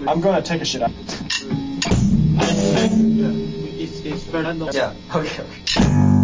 I'm gonna take a shit out. It's better. Yeah. Okay.